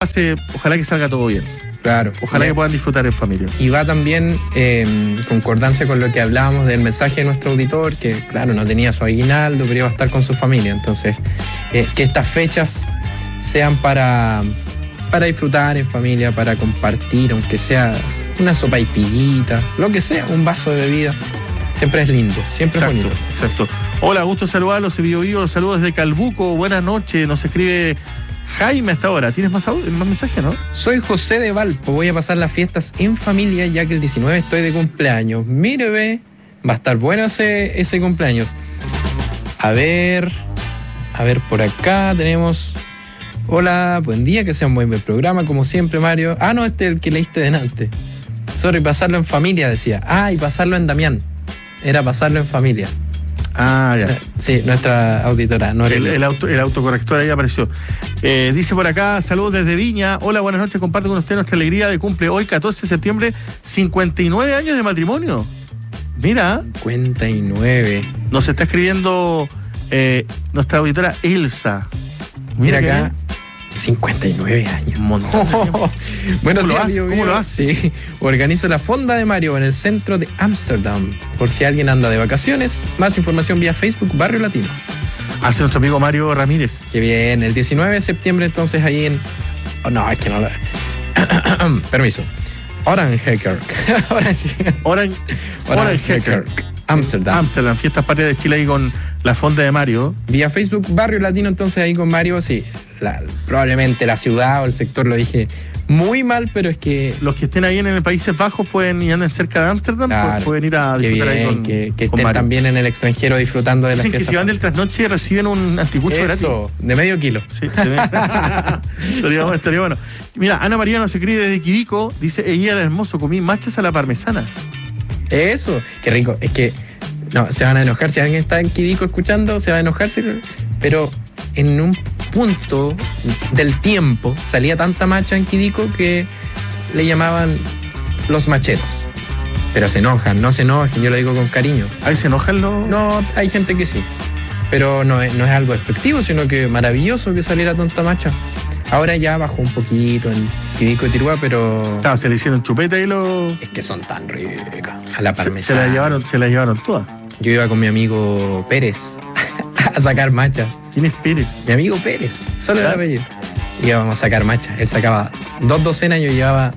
pase, ojalá que salga todo bien. Claro. Ojalá que puedan disfrutar en familia. Y va también en concordancia con lo que hablábamos del mensaje de nuestro auditor, que claro, no tenía su aguinaldo, pero iba a estar con su familia. Entonces, que estas fechas sean para disfrutar en familia, para compartir, aunque sea una sopa y pillita, lo que sea, un vaso de bebida. Siempre es lindo, siempre exacto, es bonito. Exacto. Hola, gusto saludarlos, los saludos desde Calbuco, buenas noches, nos escribe Jaime hasta ahora. ¿Tienes más mensaje, no? Soy José de Valpo, voy a pasar las fiestas en familia ya que el 19 estoy de cumpleaños. Mire, ve, va a estar bueno ese cumpleaños. A ver, por acá tenemos... Hola, buen día, que sea un buen programa, como siempre, Mario. Ah, no, este es el que leíste delante. Sorry, pasarlo en familia, decía. Ah, y pasarlo en Damián. Era pasarlo en familia. Ah, ya. Sí, nuestra auditora. No el autocorrector ahí apareció. Dice por acá, saludos desde Viña. Hola, buenas noches, comparto con usted nuestra alegría de cumple hoy, 14 de septiembre, 59 años de matrimonio. Mira. 59. Nos está escribiendo nuestra auditora Elsa. Mira acá. 59 años. Un montón. Bueno, ¿Cómo lo hace? Sí. Organizo la fonda de Mario en el centro de Ámsterdam. Por si alguien anda de vacaciones, más información vía Facebook Barrio Latino. Hace nuestro amigo Mario Ramírez. Qué bien, el 19 de septiembre entonces ahí en... Oh, no, es que no lo... Permiso. Oranjekerk. Oranjekerk. Ámsterdam, fiestas patrias de Chile ahí con la fonda de Mario. Vía Facebook Barrio Latino, entonces ahí con Mario, sí. Probablemente la ciudad o el sector lo dije muy mal, pero es que... Los que estén ahí en el Países Bajos pueden y anden cerca de Ámsterdam, claro, pueden ir a disfrutar bien, ahí con que con estén Mario. También en el extranjero disfrutando de las fiestas. Dicen que si van del trasnoche reciben un anticucho gratis. Eso, de medio kilo. Sí, estaría bueno. Mira, Ana María nos escribe desde Quidico, dice, ella era hermoso, comí machas a la parmesana. Eso, qué rico. Es que no, se van a enojar. Si alguien está en Quidico escuchando, se va a enojarse. Pero en un punto del tiempo salía tanta macha en Quidico que le llamaban los macheros. Pero se enojan, no se enojen, yo lo digo con cariño. ¿Ahí se enojan los...? No, hay gente que sí. Pero no es algo despectivo, sino que maravilloso que saliera tanta macha. Ahora ya bajó un poquito en Quidico y Tirúa, pero... Claro, se le hicieron chupeta y lo... Es que son tan ricas. A la parmesana. Se la llevaron todas. Yo iba con mi amigo Pérez a sacar macha. ¿Quién es Pérez? Mi amigo Pérez, solo el apellido. Íbamos a sacar macha. Él sacaba 2 docenas, yo llevaba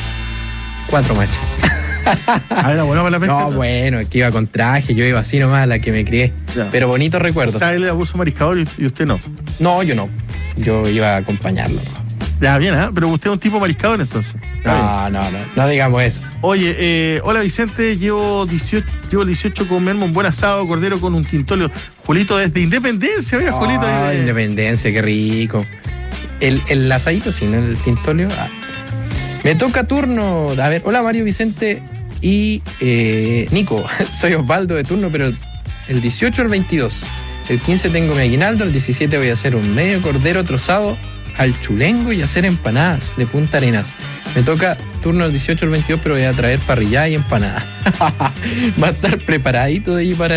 4 machas. ¿Era bueno para la pesca? No, bueno, es que iba con traje, yo iba así nomás, la que me crié. Ya. Pero bonito recuerdo. O sea, él era abuso mariscador y usted no. No, yo no. Yo iba a acompañarlo. Ya, bien, ¿eh? Pero usted es un tipo mariscador entonces. No digamos eso. Oye, hola Vicente, llevo 18 comerme un buen asado, cordero con un tintolio. Julito desde Independencia, oiga, Julito. Independencia, qué rico. El asadito, sí, ¿no? El tintolio. Me toca turno. A ver, hola Mario, Vicente y Nico. Soy Osvaldo de turno, pero el 18 al 22. El 15 tengo mi aguinaldo, el 17 voy a hacer un medio cordero trozado al chulengo y hacer empanadas de Punta Arenas. Me toca turno el 18 al 22, pero voy a traer parrillada y empanadas. Va a estar preparadito de ahí para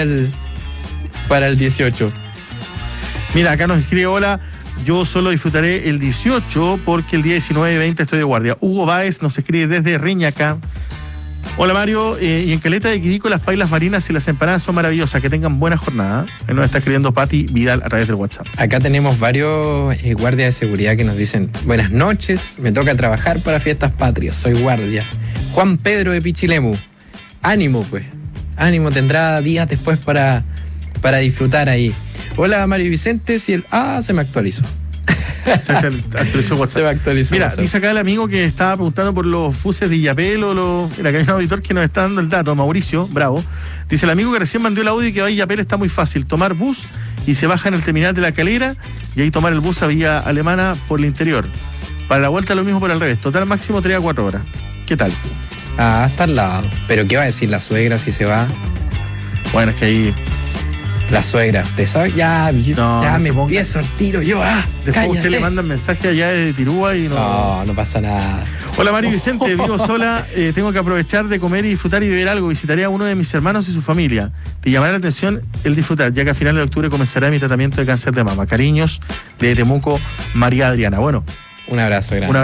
el 18. Mira, acá nos escribe, hola, yo solo disfrutaré el 18 porque el día 19 y 20 estoy de guardia. Hugo Báez nos escribe desde Reñaca. Hola Mario, y en Caleta de Quidico las pailas marinas y las empanadas son maravillosas, que tengan buena jornada. Ahí nos está escribiendo Pati Vidal a través del WhatsApp. Acá tenemos varios guardias de seguridad que nos dicen, buenas noches, me toca trabajar para fiestas patrias, soy guardia. Juan Pedro de Pichilemu, ánimo pues, ánimo, tendrá días después para disfrutar ahí. Hola Mario Vicente, si se me actualizó. Actualizó WhatsApp. Se me actualizó. Mira, WhatsApp. dice acá el amigo que estaba preguntando por los buses de Illapel Mira, que hay un auditor que nos está dando el dato, Mauricio, bravo. Dice el amigo que recién mandó el audio y que va a Illapel está muy fácil. Tomar bus y se baja en el terminal de La Calera y ahí tomar el bus a Villa Alemana por el interior. Para la vuelta lo mismo por al revés. Total máximo 3 a 4 horas. ¿Qué tal? Está al lado. Pero ¿qué va a decir la suegra si se va? Bueno, es que ahí... La suegra, ¿usted sabe? Ya me empiezo al tiro, Después cállate. usted le manda mensaje allá de Tirúa y no pasa nada. Hola Mario Vicente, vivo sola, tengo que aprovechar de comer y disfrutar y beber algo. Visitaré a uno de mis hermanos y su familia. Te llamará la atención el disfrutar, ya que a finales de octubre comenzará mi tratamiento de cáncer de mama. Cariños de Temuco, María Adriana. Bueno, un abrazo grande.